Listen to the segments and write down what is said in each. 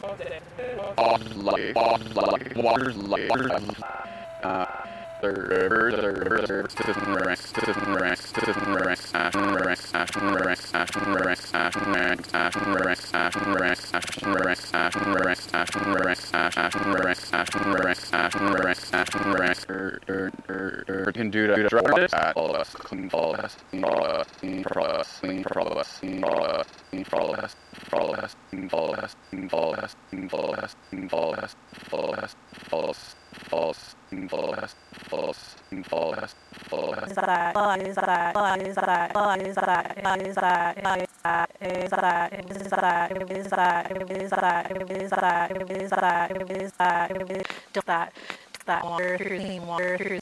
that water through clean water through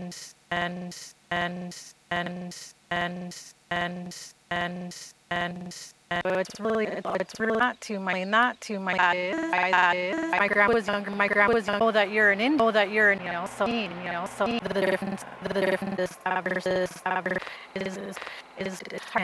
and so it's really not to my that is my grandpa was younger. My grandpa was young. That you're an in that you're an so the difference versus is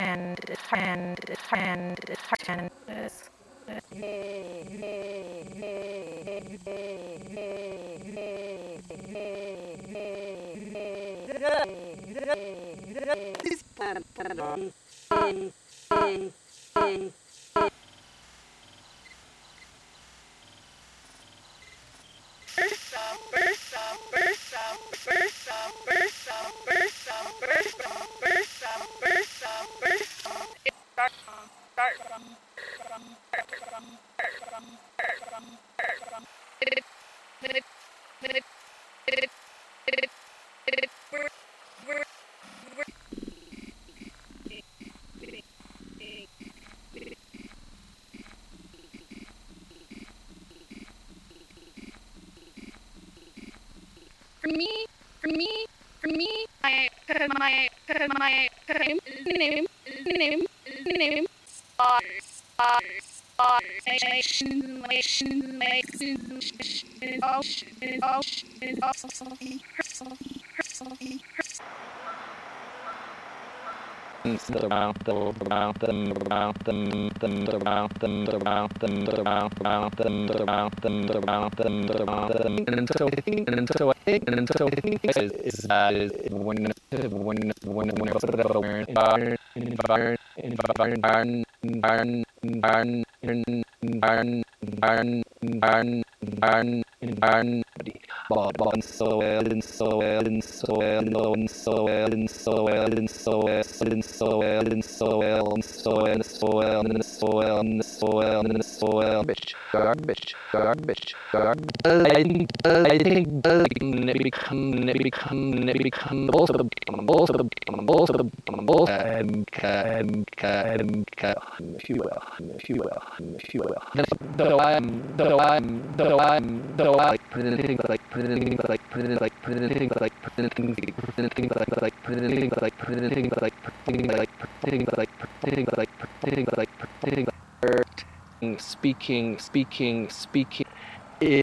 speaking it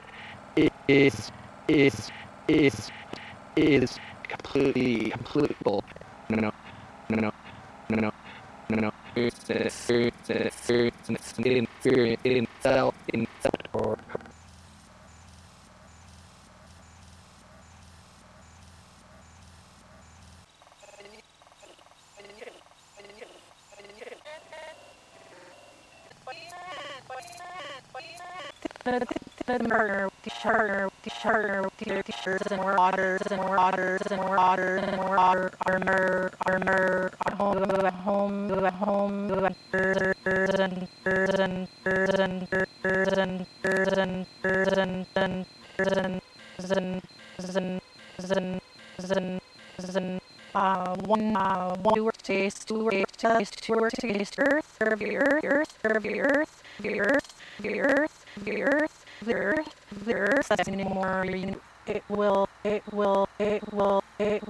is completely bull. No. Or t-shirts and waters the earth anymore. It will